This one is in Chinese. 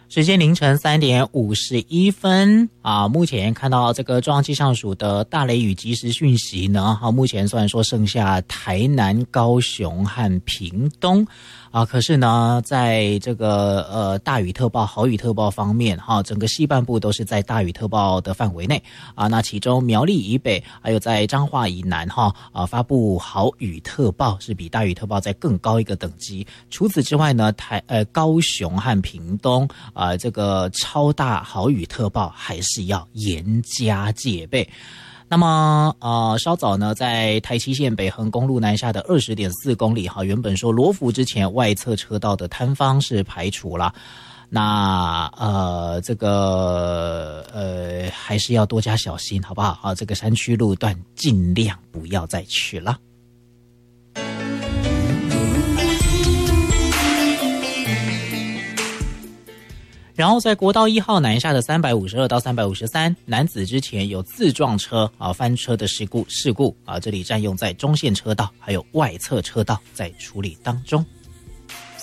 时间凌晨3点51分啊，目前看到这个中央气象署的大雷雨即时讯息呢，目前虽然说剩下台南、高雄和屏东啊，可是呢，在这个大雨特报、豪雨特报方面整个西半部都是在大雨特报的范围内啊。那其中苗栗以北还有在彰化以南发布豪雨特报，是比大雨特报再更高一个等级。除此之外呢，高雄和屏东这个超大豪雨特报还是要严加戒备。那么稍早呢，在台七线北横公路南下的20.4公里原本说罗浮之前外侧车道的坍方是排除了，那这个还是要多加小心，好不好？这个山区路段尽量不要再去了。然后在国道1号南下的352到353，男子之前有自撞车翻车的事故这里占用在中线车道还有外侧车道在处理当中。